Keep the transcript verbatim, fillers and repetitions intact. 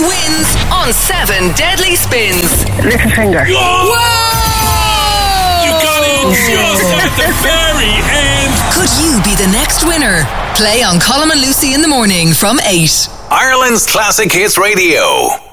wins on seven Deadly Spins. Little finger. Whoa! Whoa! You got it just at the very end. Could you be the next winner? Play on Colm and Lucy in the morning from eight. Ireland's Classic Hits Radio.